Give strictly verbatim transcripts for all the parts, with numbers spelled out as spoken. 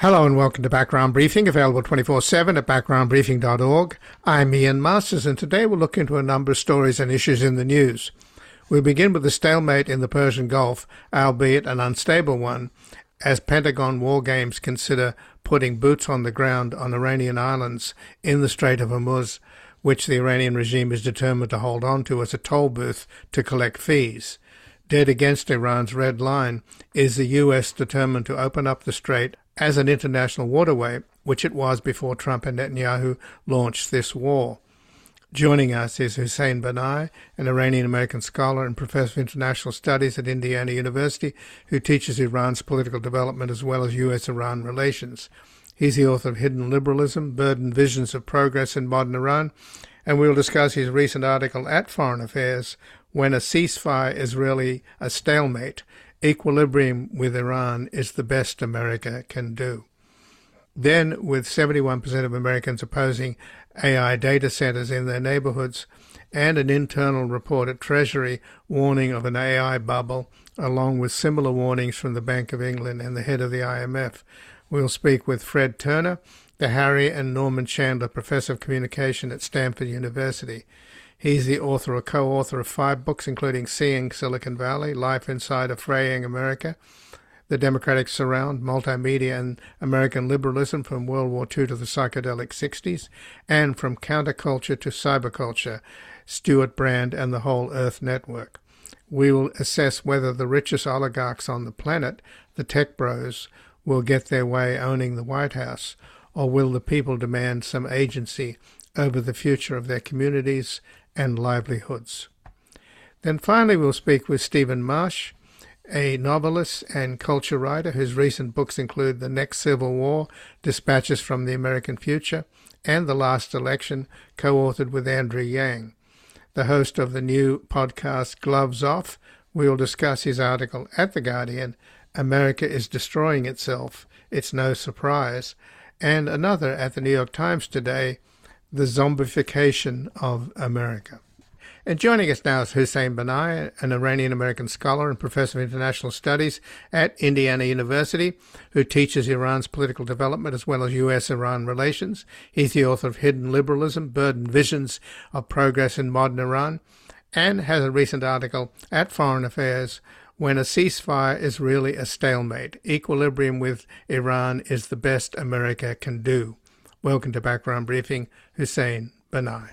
Hello and welcome to Background Briefing, available twenty-four seven at background briefing dot org. I'm Ian Masters, and today we'll look into a number of stories and issues in the news. We'll begin with the stalemate in the Persian Gulf, albeit an unstable one, as Pentagon war games consider putting boots on the ground on Iranian islands in the Strait of Hormuz, which the Iranian regime is determined to hold on to as a toll booth to collect fees. Dead against Iran's red line is the U S determined to open up the strait as an international waterway, which it was before Trump and Netanyahu launched this war. Joining us is Hussein Banai, an Iranian-American scholar and professor of international studies at Indiana University, who teaches Iran's political development as well as U S Iran relations. He's the author of Hidden Liberalism, Burdened Visions of Progress in Modern Iran, and we'll discuss his recent article at Foreign Affairs, When a Ceasefire is Really a Stalemate, Equilibrium with Iran is the Best America Can Do. Then, with seventy-one percent of Americans opposing A I data centers in their neighborhoods, and an internal report at Treasury warning of an A I bubble, along with similar warnings from the Bank of England and the head of the I M F, we'll speak with Fred Turner, the Harry and Norman Chandler Professor of Communication at Stanford University. He's the author or co-author of five books, including Seeing Silicon Valley, Life Inside a Fraying America, The Democratic Surround, Multimedia and American Liberalism from World War Two to the Psychedelic Sixties, and From Counterculture to Cyberculture, Stewart Brand and the Whole Earth Network. We will assess whether the richest oligarchs on the planet, the tech bros, will get their way owning the White House, or will the people demand some agency over the future of their communities and livelihoods. Then finally we'll speak with Stephen Marsh, a novelist and culture writer whose recent books include The Next Civil War, Dispatches from the American Future, and The Last Election, co-authored with Andrew Yang. The host of the new podcast Gloves Off, we will discuss his article at The Guardian, America is Destroying Itself, It's No Surprise, and another at the New York Times today, The Zombification of America. And joining us now is Hussein Banai, an Iranian-American scholar and professor of international studies at Indiana University, who teaches Iran's political development as well as U S Iran relations. He's the author of Hidden Liberalism, Burdened Visions of Progress in Modern Iran, and has a recent article at Foreign Affairs, When a Ceasefire is Really a Stalemate, Equilibrium with Iran is the Best America Can Do. Welcome to Background Briefing, Hussein Banai.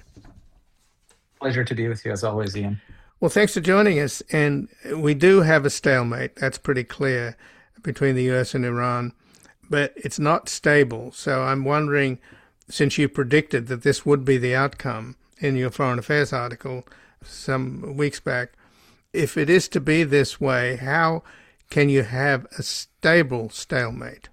Pleasure to be with you as always, Ian. Well, thanks for joining us. And we do have a stalemate, that's pretty clear, between the U S and Iran, but it's not stable. So I'm wondering, since you predicted that this would be the outcome in your Foreign Affairs article some weeks back, if it is to be this way, how can you have a stable stalemate?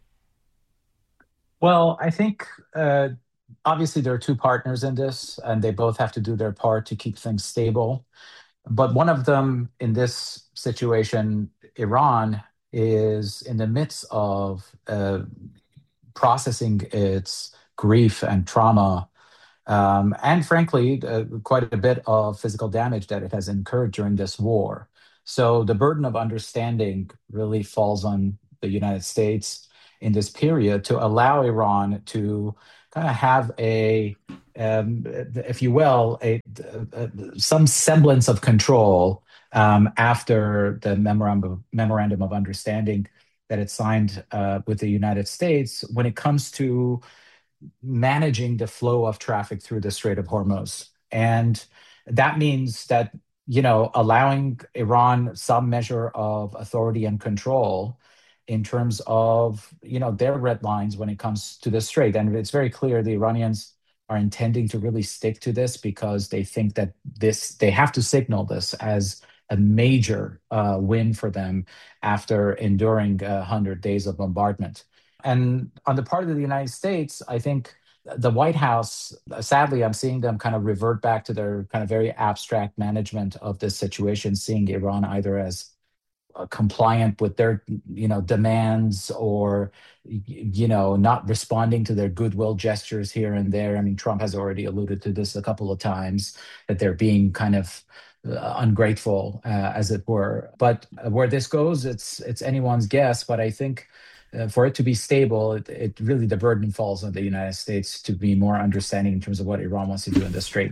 Well, I think uh, obviously there are two partners in this, and they both have to do their part to keep things stable. But one of them in this situation, Iran, is in the midst of uh, processing its grief and trauma, um, and frankly, uh, quite a bit of physical damage that it has incurred during this war. So the burden of understanding really falls on the United States in this period to allow Iran to kind of have a, um, if you will, a, a, some semblance of control um, after the memorandum, memorandum of understanding that it signed uh, with the United States when it comes to managing the flow of traffic through the Strait of Hormuz. And that means that, you know, allowing Iran some measure of authority and control in terms of, you know, their red lines when it comes to the strait. And it's very clear the Iranians are intending to really stick to this because they think that this, they have to signal this as a major uh, win for them after enduring uh, one hundred days of bombardment. And on the part of the United States, I think the White House, sadly, I'm seeing them kind of revert back to their kind of very abstract management of this situation, seeing Iran either as uh, compliant with their, you know, demands or, you know, not responding to their goodwill gestures here and there. I mean, Trump has already alluded to this a couple of times, that they're being kind of uh, ungrateful, uh, as it were. But where this goes, it's it's anyone's guess. But I think uh, for it to be stable, it, it really the burden falls on the United States to be more understanding in terms of what Iran wants to do in the Strait.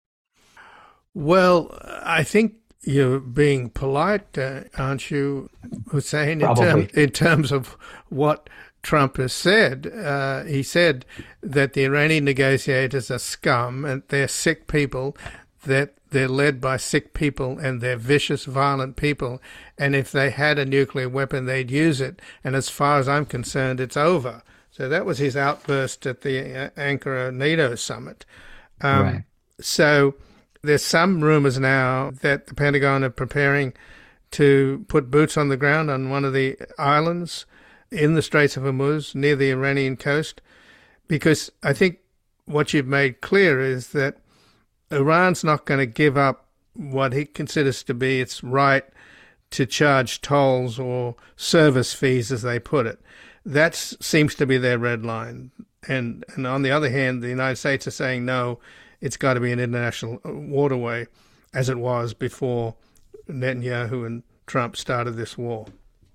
Well, I think you're being polite, uh, aren't you, Hussein, in, term, Probably. in terms of what Trump has said? Uh, he said that the Iranian negotiators are scum and they're sick people, that they're led by sick people and they're vicious, violent people. And if they had a nuclear weapon, they'd use it. And as far as I'm concerned, it's over. So that was his outburst at the uh, Ankara NATO summit. Um, Right. so there's some rumors now that the Pentagon are preparing to put boots on the ground on one of the islands in the Straits of Hormuz near the Iranian coast, because I think what you've made clear is that Iran's not going to give up what he considers to be its right to charge tolls or service fees, as they put it. That seems to be their red line. And, and on the other hand, the United States are saying, no, it's got to be an international waterway, as it was before Netanyahu and Trump started this war.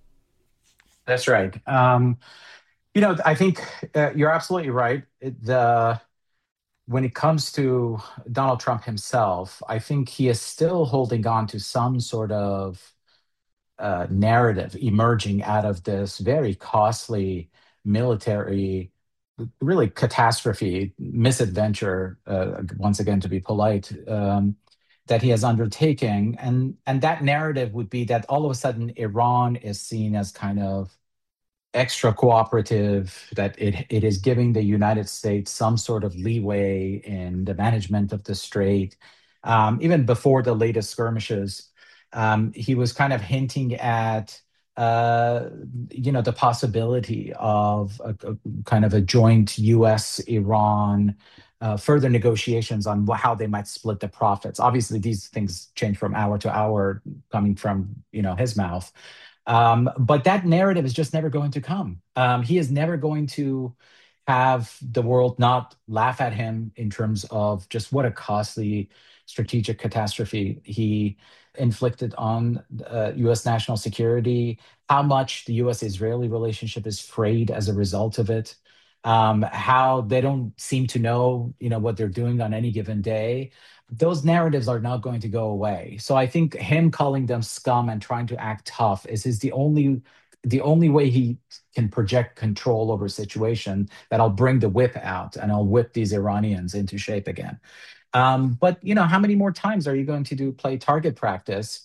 That's right. Um, you know, I think uh, you're absolutely right. It, the When it comes to Donald Trump himself, I think he is still holding on to some sort of uh, narrative emerging out of this very costly military, really catastrophe, misadventure, uh, once again, to be polite, um, that he has undertaken. And, and that narrative would be that all of a sudden Iran is seen as kind of extra cooperative, that it it is giving the United States some sort of leeway in the management of the strait. Um, even before the latest skirmishes, um, he was kind of hinting at uh, you know the possibility of a, a kind of a joint U S Iran. Uh, further negotiations on wh- how they might split the profits. Obviously, these things change from hour to hour, coming from you know his mouth. Um, but that narrative is just never going to come. Um, he is never going to have the world not laugh at him in terms of just what a costly strategic catastrophe he inflicted on uh, U S national security, how much the U S Israeli relationship is frayed as a result of it, um, how they don't seem to know, you know, what they're doing on any given day. Those narratives are not going to go away. So I think him calling them scum and trying to act tough is, is the only the only way he can project control over a situation, that I'll bring the whip out and I'll whip these Iranians into shape again. Um, but you know, how many more times are you going to do play target practice?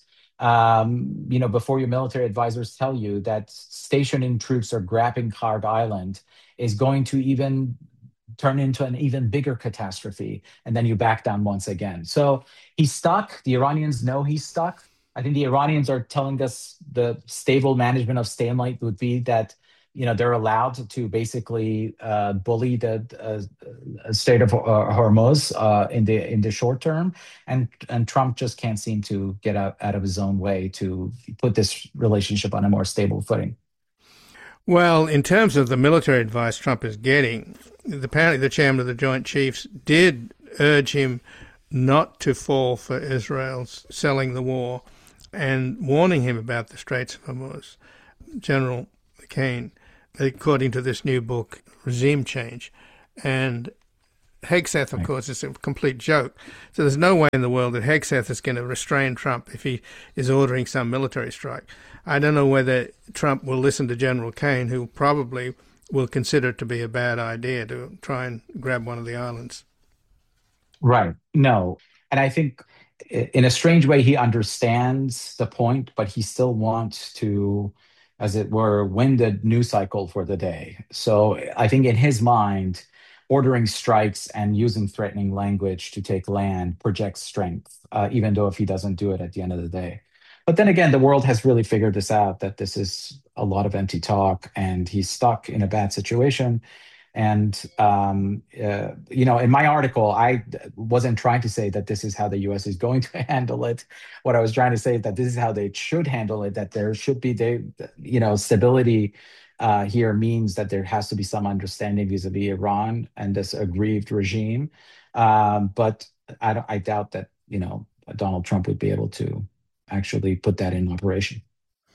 Um, you know, before your military advisors tell you that stationing troops or grabbing Kharg Island is going to even turn into an even bigger catastrophe, and then you back down once again. So he's stuck. The Iranians know he's stuck. I think the Iranians are telling us the stable management of stalemate would be that you know they're allowed to basically uh, bully the uh, state of uh, Hormuz uh, in the in the short term, and and Trump just can't seem to get out, out of his own way to put this relationship on a more stable footing. Well, in terms of the military advice Trump is getting, apparently the chairman of the Joint Chiefs did urge him not to fall for Israel's selling the war and warning him about the Straits of Hormuz. General McCain, according to this new book, Regime Change. And Hegseth, of Right. course, is a complete joke. So there's no way in the world that Hegseth is going to restrain Trump if he is ordering some military strike. I don't know whether Trump will listen to General Kane, who probably will consider it to be a bad idea to try and grab one of the islands. Right. No. And I think in a strange way, he understands the point, but he still wants to, as it were, win the news cycle for the day. So I think in his mind, ordering strikes and using threatening language to take land projects strength, uh, even though if he doesn't do it at the end of the day. But then again, the world has really figured this out, that this is a lot of empty talk, and he's stuck in a bad situation. And um, uh, you know, in my article, I wasn't trying to say that this is how the U S is going to handle it. What I was trying to say is that this is how they should handle it. That there should be, they, you know, stability uh, here means that there has to be some understanding vis-a-vis Iran and this aggrieved regime. Um, but I, don't- I doubt that you know Donald Trump would be able to actually put that in operation.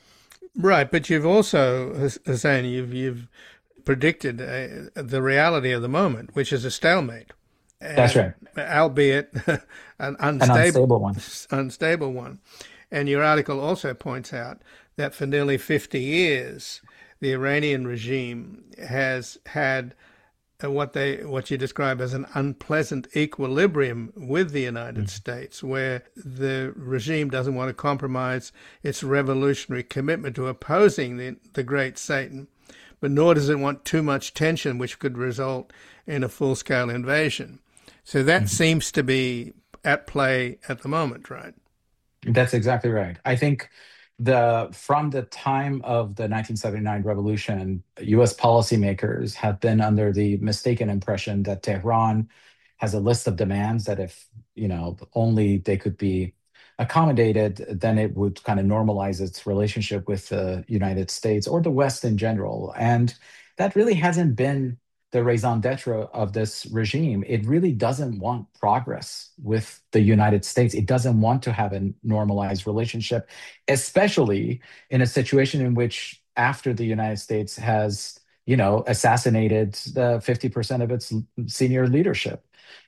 Right, but you've also, Hus- Hussein, you've you've predicted uh, the reality of the moment, which is a stalemate, That's and right. albeit an An unstable unstable one. unstable one. And your article also points out that for nearly fifty years, the Iranian regime has had uh, what they what you describe as an unpleasant equilibrium with the United Mhm. States, where the regime doesn't want to compromise its revolutionary commitment to opposing the, the great Satan, but nor does it want too much tension, which could result in a full-scale invasion. So that Mhm. seems to be at play at the moment, right? That's exactly right. I think the from the time of the nineteen seventy-nine revolution, U S policymakers have been under the mistaken impression that Tehran has a list of demands that if, you know, only they could be accommodated, then it would kind of normalize its relationship with the United States or the West in general. And that really hasn't been the raison d'etre of this regime. It really doesn't want progress with the United States. It doesn't want to have a normalized relationship, especially in a situation in which, after the United States has, you know, assassinated the fifty percent of its senior leadership.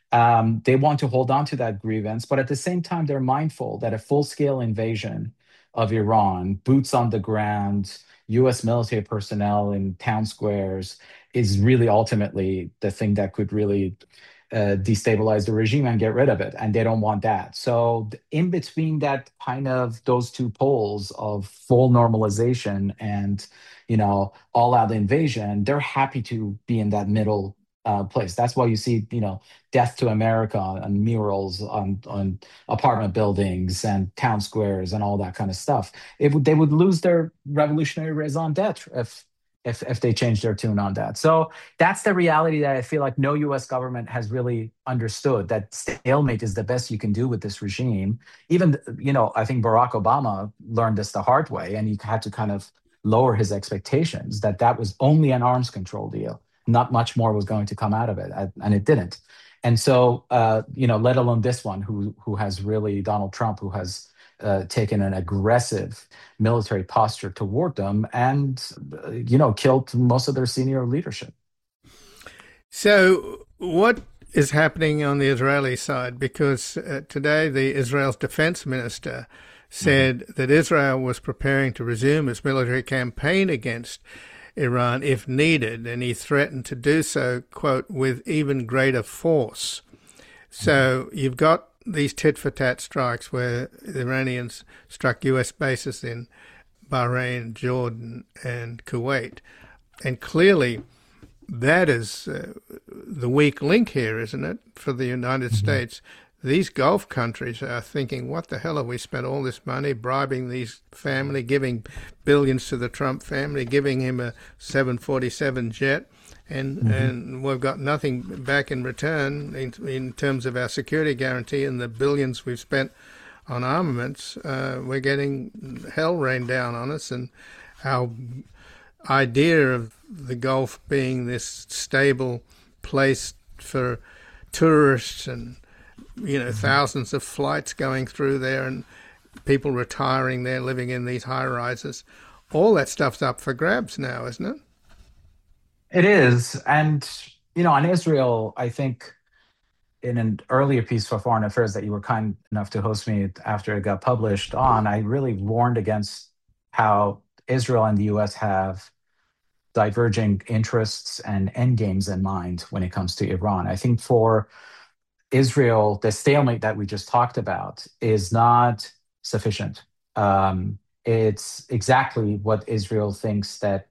Um, they want to hold on to that grievance, but at the same time, they're mindful that a full scale invasion of Iran, boots on the ground, U S military personnel in town squares, is really ultimately the thing that could really uh, destabilize the regime and get rid of it. And they don't want that. So, in between that kind of those two poles of full normalization and, you know, all out invasion, they're happy to be in that middle uh, place. That's why you see, you know, death to America on murals on on apartment buildings and town squares and all that kind of stuff. It would They would lose their revolutionary raison d'etre if if if they change their tune on that. So that's the reality that I feel like no U S government has really understood, that stalemate is the best you can do with this regime. Even, you know, I think Barack Obama learned this the hard way, and he had to kind of lower his expectations that that was only an arms control deal. Not much more was going to come out of it, and it didn't. And so, uh, you know, let alone this one, who who has really Donald Trump, who has uh, taken an aggressive military posture toward them, and uh, you know, killed most of their senior leadership. So, what is happening on the Israeli side? Because uh, today the Israel's defense minister Mhm. said that Israel was preparing to resume its military campaign against Iran if needed, and he threatened to do so, quote, with even greater force. Mhm. So you've got these tit for tat strikes where the Iranians struck U S bases in Bahrain, Jordan, and Kuwait. And clearly, that is uh, the weak link here, isn't it, for the United Mhm. States? These Gulf countries are thinking, what the hell have we spent all this money bribing these family, giving billions to the Trump family, giving him a seven forty-seven jet, and Mhm. and we've got nothing back in return in, in terms of our security guarantee and the billions we've spent on armaments. Uh, we're getting hell rained down on us, and our idea of the Gulf being this stable place for tourists and you know Mhm. thousands of flights going through there and people retiring there, living in these high rises. All that stuff's up for grabs now, isn't it? It is, and you know, on Israel, I think in an earlier piece for Foreign Affairs that you were kind enough to host me after it got published on, I really warned against how Israel and the U S have diverging interests and end games in mind when it comes to Iran. I think for Israel, the stalemate that we just talked about is not sufficient. Um, it's exactly what Israel thinks that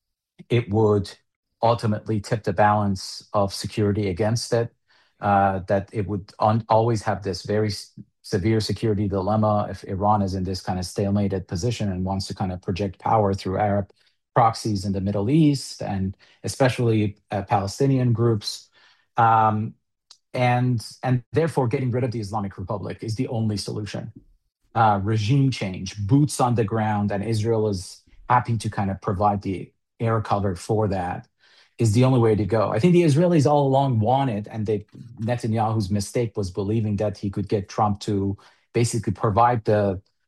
it would ultimately tip the balance of security against it, uh, that it would on, always have this very s- severe security dilemma if Iran is in this kind of stalemated position and wants to kind of project power through Arab proxies in the Middle East and especially uh, Palestinian groups. Um, and and therefore getting rid of the Islamic Republic is the only solution. Uh, regime change, boots on the ground, and Israel is happy to kind of provide the air cover for that is the only way to go. I think the Israelis all along wanted, and they Netanyahu's mistake was believing that he could get Trump to basically provide the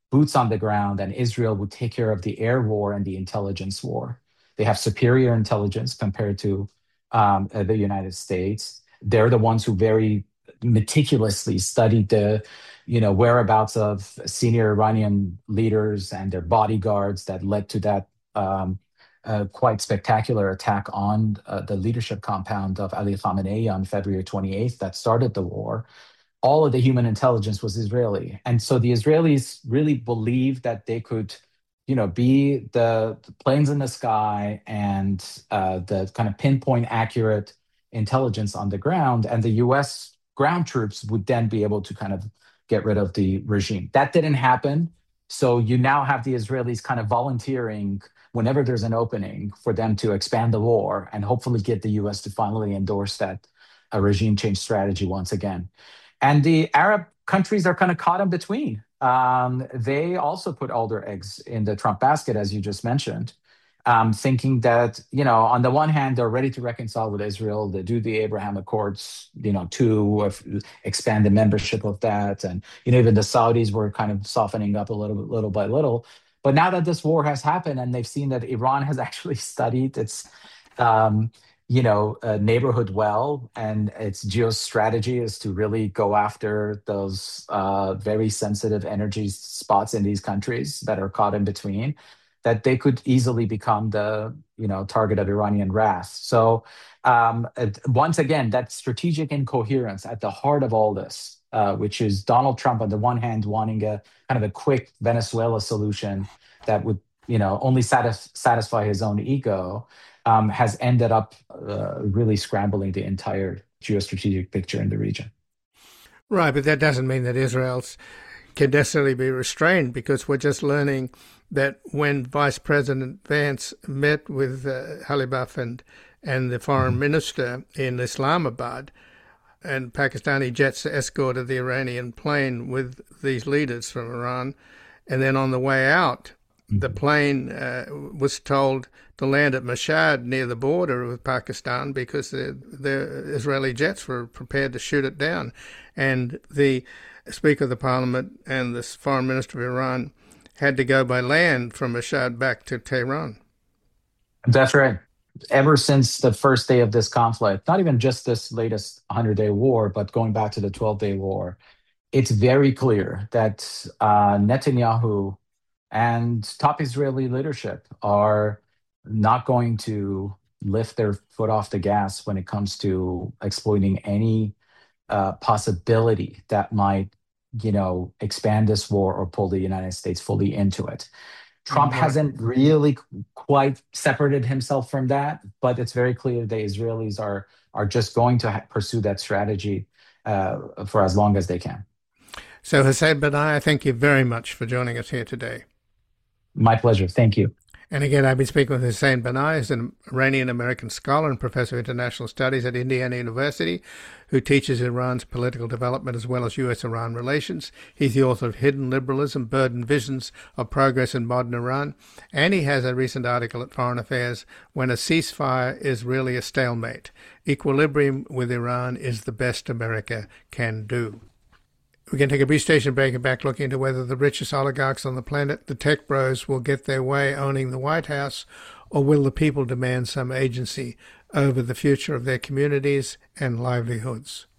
boots on the ground, and Israel would take care of the air war and the intelligence war. They have superior intelligence compared to um, uh, the United States. They're the ones who very meticulously studied the, you know, whereabouts of senior Iranian leaders and their bodyguards that led to that um, uh, quite spectacular attack on uh, the leadership compound of Ali Khamenei on February twenty-eighth that started the war. All of the human intelligence was Israeli. And so the Israelis really believed that they could, you know, be the, the planes in the sky and uh, the kind of pinpoint accurate intelligence on the ground. And the U S ground troops would then be able to kind of get rid of the regime. That didn't happen. So you now have the Israelis kind of volunteering whenever there's an opening for them to expand the war and hopefully get the U S to finally endorse that a regime change strategy once again. And the Arab countries are kind of caught in between. Um, they also put all their eggs in the Trump basket, as you just mentioned, um, thinking that, you know, on the one hand, they're ready to reconcile with Israel. They do the Abraham Accords, you know, to uh, expand the membership of that. And, you know, even the Saudis were kind of softening up a little bit, little by little. But now that this war has happened and they've seen that Iran has actually studied its um, you know, uh, neighborhood well, and its geostrategy is to really go after those uh, very sensitive energy spots in these countries that are caught in between, that they could easily become the, you know, target of Iranian wrath. So um, it, once again, that strategic incoherence at the heart of all this, uh, which is Donald Trump on the one hand wanting a kind of a quick Venezuela solution that would, you know, only satis- satisfy his own ego, Um, has ended up uh, really scrambling the entire geostrategic picture in the region. Right, but that doesn't mean that Israel can necessarily be restrained, because we're just learning that when Vice President Vance met with uh, Halibaf and, and the foreign mm-hmm. minister in Islamabad, and Pakistani jets escorted the Iranian plane with these leaders from Iran, and then on the way out, the plane uh, was told to land at Mashhad near the border with Pakistan because the, the Israeli jets were prepared to shoot it down. And the Speaker of the Parliament and the Foreign Minister of Iran had to go by land from Mashhad back to Tehran. That's right. Ever since the first day of this conflict, not even just this latest hundred-day war, but going back to the twelve-day war, it's very clear that uh, Netanyahu and top Israeli leadership are not going to lift their foot off the gas when it comes to exploiting any uh, possibility that might, you know, expand this war or pull the United States fully into it. Trump mm-hmm. hasn't really quite separated himself from that, but it's very clear the Israelis are are just going to ha- pursue that strategy uh, for as long as they can. So, Hussein Banai, I thank you very much for joining us here today. My pleasure. Thank you. And again, I've been speaking with Hussein Banai, who's an Iranian-American scholar and professor of international studies at Indiana University, who teaches Iran's political development as well as U S-Iran relations. He's the author of Hidden Liberalism, Burdened Visions of Progress in Modern Iran. And he has a recent article at Foreign Affairs, When a Ceasefire is Really a Stalemate. Equilibrium with Iran is the best America can do. We can take a brief station break and back looking into whether the richest oligarchs on the planet, the tech bros, will get their way owning the White House, or will the people demand some agency over the future of their communities and livelihoods.